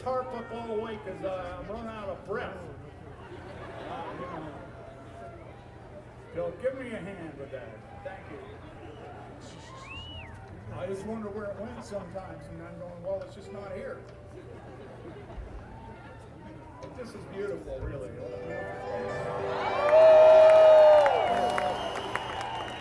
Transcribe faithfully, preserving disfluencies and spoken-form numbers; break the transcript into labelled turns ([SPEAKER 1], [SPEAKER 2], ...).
[SPEAKER 1] tarp up all the way because uh, I'm running out of breath. Uh, you know. So give me a hand with that. Thank you. I just wonder where it went sometimes, and I'm going, well, it's just not here. But this is beautiful, really. What a beautiful place.